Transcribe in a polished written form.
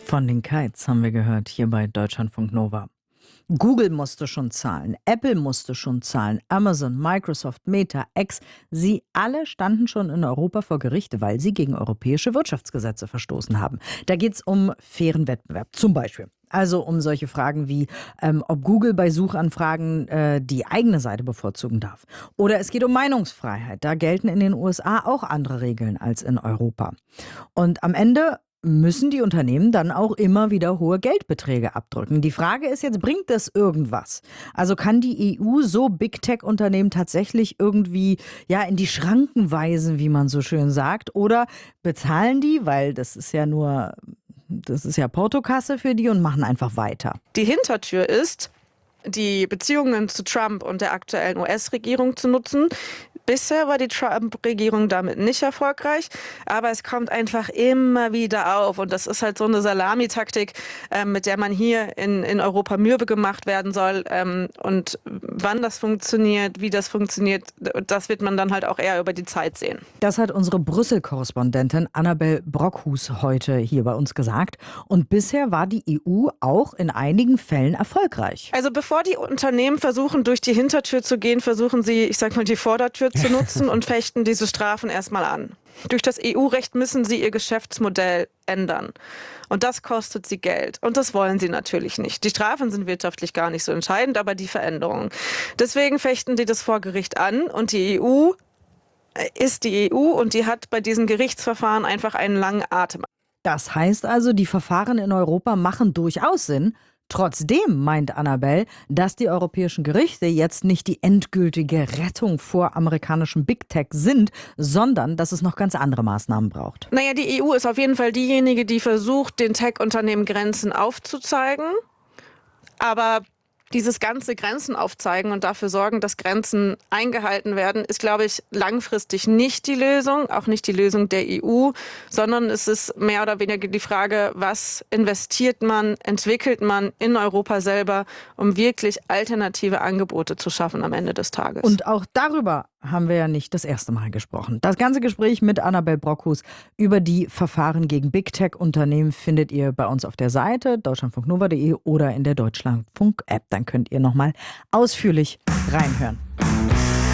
Von den Kites haben wir gehört, hier bei Deutschlandfunk Nova. Google musste schon zahlen, Apple musste schon zahlen, Amazon, Microsoft, Meta, X, sie alle standen schon in Europa vor Gericht, weil sie gegen europäische Wirtschaftsgesetze verstoßen haben. Da geht es um fairen Wettbewerb zum Beispiel. Also um solche Fragen wie, ob Google bei Suchanfragen die eigene Seite bevorzugen darf. Oder es geht um Meinungsfreiheit. Da gelten in den USA auch andere Regeln als in Europa. Und am Ende müssen die Unternehmen dann auch immer wieder hohe Geldbeträge abdrücken. Die Frage ist jetzt, bringt das irgendwas? Also kann die EU so Big Tech-Unternehmen tatsächlich irgendwie in die Schranken weisen, wie man so schön sagt? Oder bezahlen die, weil das ist ja Portokasse für die und machen einfach weiter? Die Hintertür ist, die Beziehungen zu Trump und der aktuellen US-Regierung zu nutzen. Bisher war die Trump-Regierung damit nicht erfolgreich, aber es kommt einfach immer wieder auf. Und das ist halt so eine Salamitaktik, mit der man hier in Europa mürbe gemacht werden soll. Und wann das funktioniert, wie das funktioniert, das wird man dann halt auch eher über die Zeit sehen. Das hat unsere Brüssel-Korrespondentin Annabel Brockhus heute hier bei uns gesagt. Und bisher war die EU auch in einigen Fällen erfolgreich. Also bevor die Unternehmen versuchen, durch die Hintertür zu gehen, versuchen sie, die Vordertür zu nutzen und fechten diese Strafen erstmal an. Durch das EU-Recht müssen sie ihr Geschäftsmodell ändern. Und das kostet sie Geld. Und das wollen sie natürlich nicht. Die Strafen sind wirtschaftlich gar nicht so entscheidend, aber die Veränderungen. Deswegen fechten die das vor Gericht an. Und die EU ist die EU und die hat bei diesen Gerichtsverfahren einfach einen langen Atem. Das heißt also, die Verfahren in Europa machen durchaus Sinn. Trotzdem meint Annabel, dass die europäischen Gerichte jetzt nicht die endgültige Rettung vor amerikanischem Big Tech sind, sondern dass es noch ganz andere Maßnahmen braucht. Naja, die EU ist auf jeden Fall diejenige, die versucht, den Tech-Unternehmen Grenzen aufzuzeigen. Aber dieses ganze Grenzen aufzeigen und dafür sorgen, dass Grenzen eingehalten werden, ist, glaube ich, langfristig nicht die Lösung, auch nicht die Lösung der EU, sondern es ist mehr oder weniger die Frage, was investiert man, entwickelt man in Europa selber, um wirklich alternative Angebote zu schaffen am Ende des Tages. Und auch darüber haben wir ja nicht das erste Mal gesprochen. Das ganze Gespräch mit Annabel Brockhus über die Verfahren gegen Big Tech-Unternehmen findet ihr bei uns auf der Seite deutschlandfunknova.de oder in der Deutschlandfunk-App. Dann könnt ihr nochmal ausführlich reinhören.